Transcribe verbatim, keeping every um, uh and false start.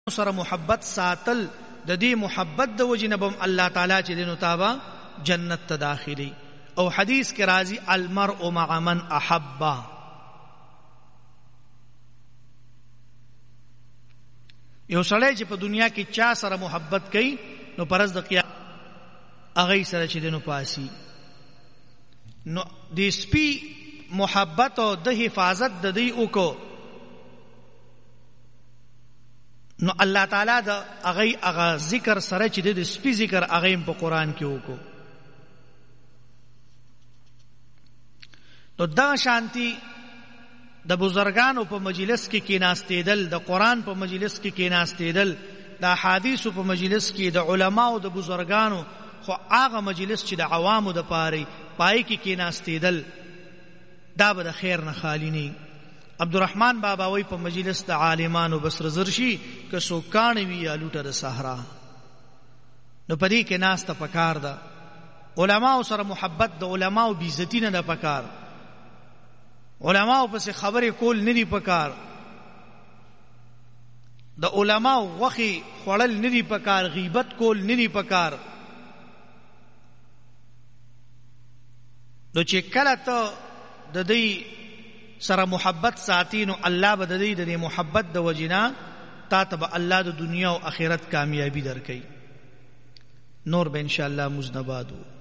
سره محبت ساتل د دې محبت د وجنه بم الله تعالی چې دینو تابا جنت ته داخلي. او حدیث کې راځي المرء مع من احب، یو سړی چې په دنیا کې چا سره محبت کوي نو پرز د قیامت هغه سره چې دینو پاسي. نو د سپي محبت او د حفاظت د دې وکړو نو الله تعالی د هغه هغه ذکر سره چې د سپي ذکر هغه په قران کې وکړو. نو دا شانتی د بزرګانو په مجلس کې کیناستېدل، د قران په مجلس کې کیناستېدل، د احادیث په مجلس کې، د علماو د بزرګانو خو هغه مجلس چې د عوامو د پاره پای کې کیناستېدل دا به د خیر نه خالی نه. عبدالرحمن بابا وی په مجلس د عالمانو بسر زرشي که سوکان وی یا لوټه د صحرا. نو پدې کې ناس ته پکار ده، علماو سره محبت د علماو بی عزتی نه ده پکار، علماو پس خبرې کول نه دي پکار، د علماو غوخي خوړل نه دي پکار، غیبت کول نه دي پکار. نو چې کله ته د دې سره محبت ساتي نو الله به د دې د محبت د وجنا تا ته به الله د دنیا او آخرت کامیابی درکړي. نور به ان شاء الله مزنبادو.